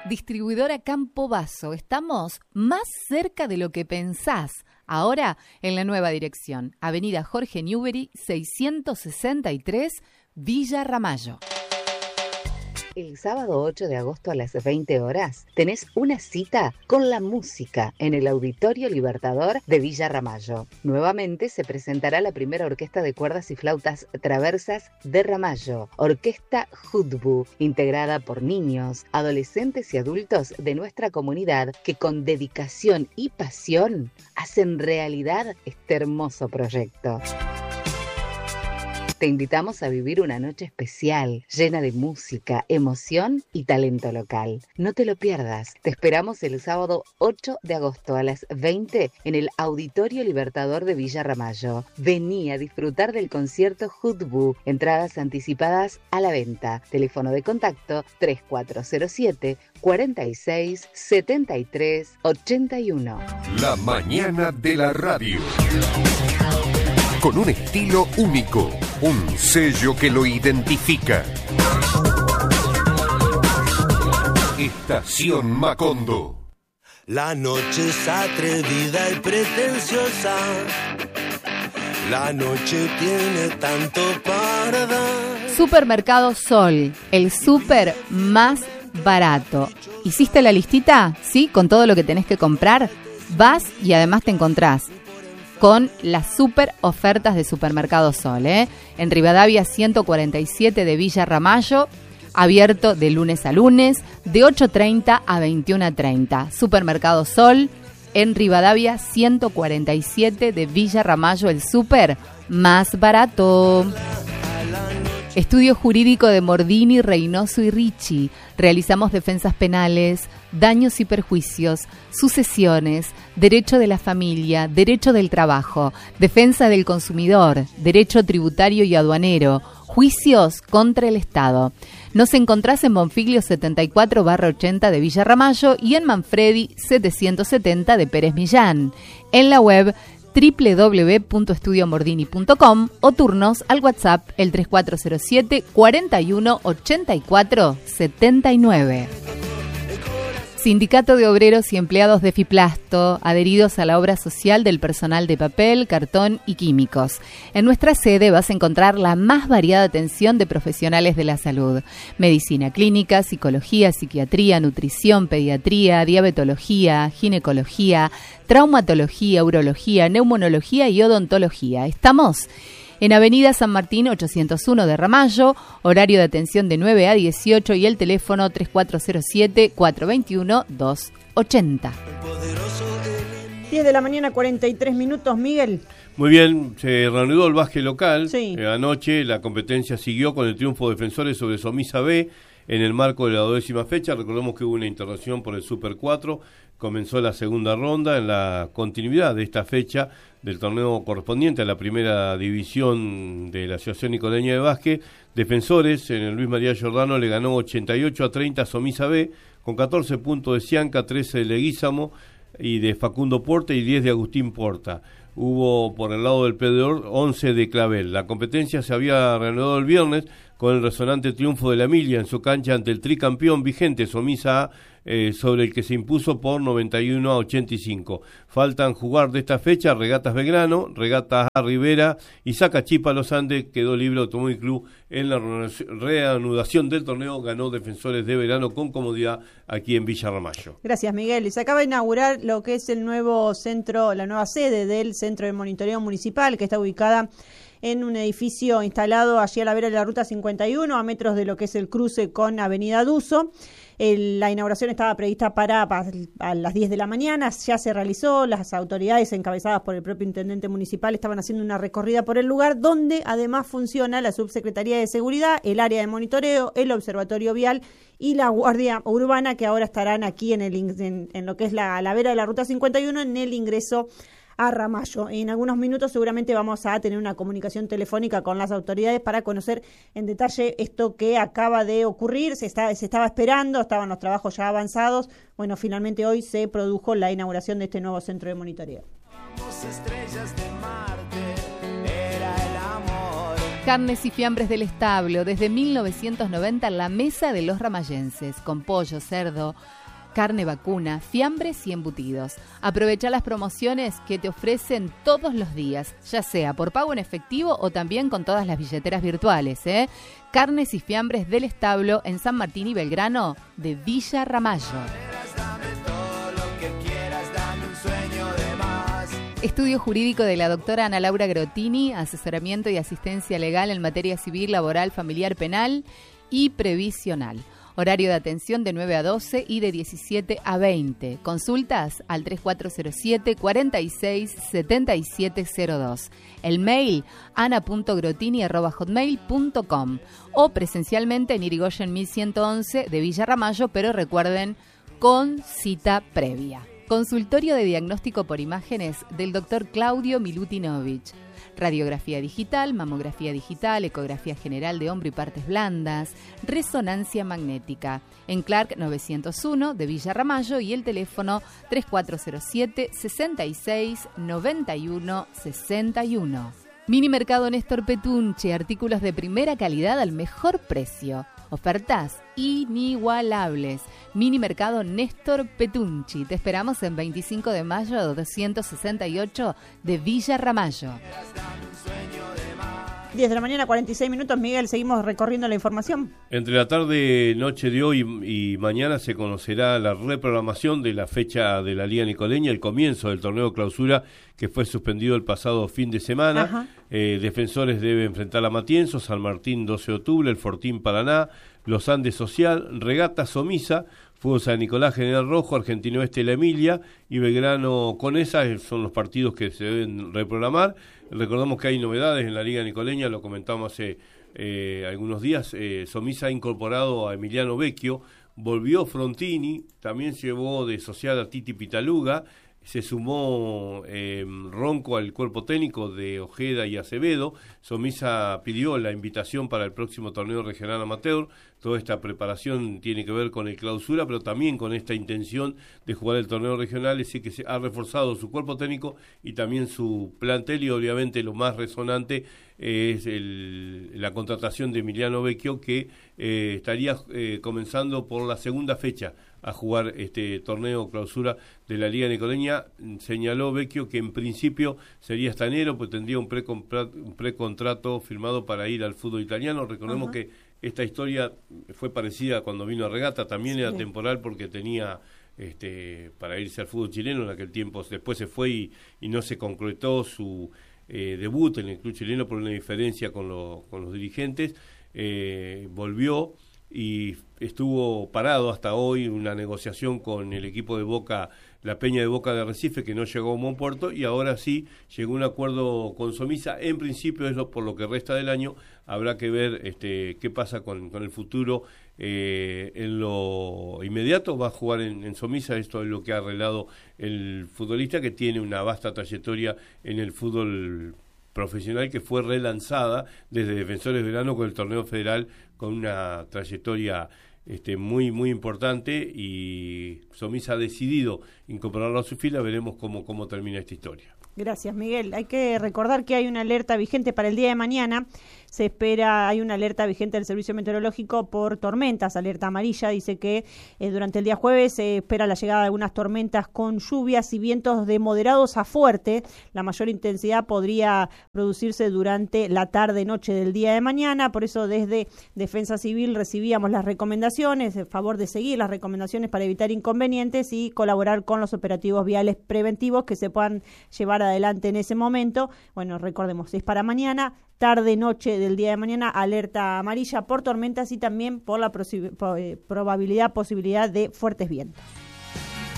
Distribuidora Campo Basso. Estamos más cerca de lo que pensás. Ahora en la nueva dirección. Avenida Jorge Newbery, 663, Villa Ramallo. El sábado 8 de agosto a las 20 horas tenés una cita con la música en el Auditorio Libertador de Villa Ramallo. Nuevamente se presentará la primera orquesta de cuerdas y flautas traversas de Ramallo, Orquesta Hudbu, integrada por niños, adolescentes y adultos de nuestra comunidad que con dedicación y pasión hacen realidad este hermoso proyecto. Te invitamos a vivir una noche especial, llena de música, emoción y talento local. No te lo pierdas. Te esperamos el sábado 8 de agosto a las 20 en el Auditorio Libertador de Villa Ramallo. Vení a disfrutar del concierto Hudbu. Entradas anticipadas a la venta. Teléfono de contacto 3407 46 73 81. La mañana de la radio. Con un estilo único, un sello que lo identifica. Estación Macondo. La noche es atrevida y pretenciosa. La noche tiene tanto para dar. Supermercado Sol, el súper más barato. ¿Hiciste la listita? ¿Sí? Con todo lo que tenés que comprar. Vas y además te encontrás con las super ofertas de Supermercado Sol, en Rivadavia 147 de Villa Ramallo, abierto de lunes a lunes, de 8:30 a 21:30. Supermercado Sol, en Rivadavia 147 de Villa Ramallo, el súper más barato. Estudio Jurídico de Mordini, Reynoso y Ricci. Realizamos defensas penales, daños y perjuicios, sucesiones, derecho de la familia, derecho del trabajo, defensa del consumidor, derecho tributario y aduanero, juicios contra el Estado. Nos encontrás en Bonfiglio 74/80 de Villa Ramallo y en Manfredi 770 de Pérez Millán. En la web www.estudiomordini.com o turnos al WhatsApp el 3407 41 84 79. Sindicato de Obreros y Empleados de Fiplasto, adheridos a la obra social del personal de papel, cartón y químicos. En nuestra sede vas a encontrar la más variada atención de profesionales de la salud. Medicina clínica, psicología, psiquiatría, nutrición, pediatría, diabetología, ginecología, traumatología, urología, neumonología y odontología. Estamos en Avenida San Martín 801 de Ramallo, horario de atención de 9 a 18 y el teléfono 3407-421-280. 10 de la mañana, 43 minutos, Miguel. Muy bien, se reanudó el básquet local. Sí. Anoche la competencia siguió con el triunfo de Defensores sobre Somisa B en el marco de la 12ª fecha. Recordemos que hubo una internación por el Super 4. Comenzó la segunda ronda en la continuidad de esta fecha del torneo correspondiente a la primera división de la Asociación Nicoleña de Básquet. Defensores en el Luis María Giordano le ganó 88-30 a Somisa B con 14 puntos de Cianca, 13 de Leguízamo y de Facundo Porta y 10 de Agustín Porta. Hubo por el lado del perdedor 11 de Clavel. La competencia se había reanudado el viernes con el resonante triunfo de la Emilia en su cancha ante el tricampeón vigente Somisa A, sobre el que se impuso por 91-85. Faltan jugar de esta fecha Regatas Belgrano, Regatas A Rivera y Sacachipa Los Andes. Quedó libre Automóvil Club en la reanudación del torneo. Ganó Defensores de Verano con comodidad aquí en Villa Ramallo. Gracias, Miguel. Y se acaba de inaugurar lo que es el nuevo centro, la nueva sede del Centro de Monitoreo Municipal, que está ubicada en un edificio instalado allí a la vera de la Ruta 51, a metros de lo que es el cruce con Avenida Duso. La inauguración estaba prevista para a las 10 de la mañana, ya se realizó, las autoridades encabezadas por el propio intendente municipal estaban haciendo una recorrida por el lugar, donde además funciona la Subsecretaría de Seguridad, el área de monitoreo, el Observatorio Vial y la Guardia Urbana, que ahora estarán aquí en lo que es la vera de la Ruta 51, en el ingreso a Ramallo. En algunos minutos seguramente vamos a tener una comunicación telefónica con las autoridades para conocer en detalle esto que acaba de ocurrir. Se estaba esperando, estaban los trabajos ya avanzados. Bueno, finalmente hoy se produjo la inauguración de este nuevo centro de monitoreo. Estrellas de Marte, era el amor. Carnes y fiambres del establo, desde 1990 la mesa de los ramayenses, con pollo, cerdo, carne vacuna, fiambres y embutidos. Aprovecha las promociones que te ofrecen todos los días, ya sea por pago en efectivo o también con todas las billeteras virtuales. Carnes y fiambres del establo en San Martín y Belgrano de Villa Ramallo. Estudio jurídico de la doctora Ana Laura Grotini, asesoramiento y asistencia legal en materia civil, laboral, familiar, penal y previsional. Horario de atención de 9 a 12 y de 17 a 20. Consultas al 3407 46 7702. El mail ana.grotini@hotmail.com o presencialmente en Irigoyen 1111 de Villa Ramallo, pero recuerden, con cita previa. Consultorio de diagnóstico por imágenes del Dr. Claudio Milutinovich. Radiografía digital, mamografía digital, ecografía general de hombro y partes blandas, resonancia magnética. En Clark 901 de Villa Ramallo y el teléfono 3407 66 91 61. Mini Mercado Néstor Petunche, artículos de primera calidad al mejor precio. Ofertas inigualables. Mini Mercado Néstor Petunchi. Te esperamos en 25 de mayo 268 de Villa Ramallo. 10 de la mañana, 46 minutos. Miguel, seguimos recorriendo la información. Entre la tarde, noche de hoy y mañana se conocerá la reprogramación de la fecha de la Liga Nicoleña, el comienzo del torneo clausura que fue suspendido el pasado fin de semana. Defensores debe enfrentar a Matienzo, San Martín 12 de octubre, el Fortín Paraná, Los Andes Social, Regata Somisa, Fútbol San Nicolás General Rojo, Argentino Oeste La Emilia y Belgrano Conesa. Son los partidos que se deben reprogramar. Recordamos que hay novedades en la Liga Nicoleña, lo comentamos hace algunos días. Somisa ha incorporado a Emiliano Vecchio, volvió Frontini, también llevó de social a Titi Pitaluga, se sumó Ronco al cuerpo técnico de Ojeda y Acevedo. Somisa pidió la invitación para el próximo torneo regional amateur. Toda esta preparación tiene que ver con el clausura, pero también con esta intención de jugar el torneo regional, es decir, que se ha reforzado su cuerpo técnico y también su plantel, y obviamente lo más resonante es la contratación de Emiliano Vecchio, que estaría comenzando por la segunda fecha a jugar este torneo clausura de la Liga Nicoleña. Señaló Vecchio que en principio sería hasta enero, pues tendría un precontrato firmado para ir al fútbol italiano. Recordemos que esta historia fue parecida cuando vino a Regata, también era temporal porque tenía para irse al fútbol chileno en aquel tiempo. Después se fue y no se concretó su debut en el club chileno por una diferencia con los dirigentes. Volvió y estuvo parado hasta hoy una negociación con el equipo de Boca, la Peña de Boca de Recife, que no llegó a un buen puerto, y ahora sí llegó un acuerdo con Somisa. En principio es por lo que resta del año. Habrá que ver qué pasa con el futuro. En lo inmediato va a jugar en Somisa. Esto es lo que ha arreglado el futbolista, que tiene una vasta trayectoria en el fútbol profesional, que fue relanzada desde Defensores Belgrano con el torneo federal, con una trayectoria muy muy importante, y Somisa ha decidido incorporarlo a su fila. Veremos cómo termina esta historia. Gracias, Miguel. Hay que recordar que hay una alerta vigente para el día de mañana. Hay una alerta vigente del Servicio Meteorológico por tormentas, alerta amarilla. Dice que durante el día jueves se espera la llegada de algunas tormentas con lluvias y vientos de moderados a fuerte. La mayor intensidad podría producirse durante la tarde-noche del día de mañana. Por eso desde Defensa Civil recibíamos las recomendaciones, a favor de seguir las recomendaciones para evitar inconvenientes y colaborar con los operativos viales preventivos que se puedan llevar adelante en ese momento. Bueno, recordemos, es para mañana, tarde-noche del día de mañana, alerta amarilla por tormentas y también por la posibilidad de fuertes vientos.